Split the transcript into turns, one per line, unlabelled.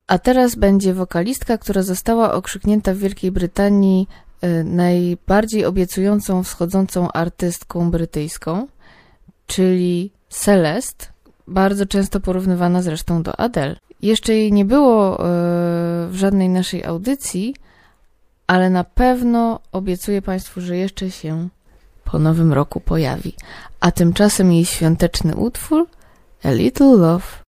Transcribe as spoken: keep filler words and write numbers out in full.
A teraz będzie wokalistka, która została okrzyknięta w Wielkiej Brytanii y, najbardziej obiecującą wschodzącą artystką brytyjską, czyli Celeste, bardzo często porównywana zresztą do Adele. Jeszcze jej nie było y, w żadnej naszej audycji, ale na pewno obiecuję Państwu, że jeszcze się po nowym roku pojawi. A tymczasem jej świąteczny utwór A Little Love.